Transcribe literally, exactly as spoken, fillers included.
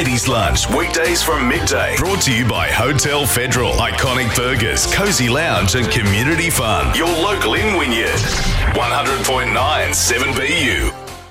Ladies Lunch, weekdays from midday. Brought to you by Hotel Federal, iconic burgers, cozy lounge and community fun. Your local in Wynyard. one hundred point nine seven B U.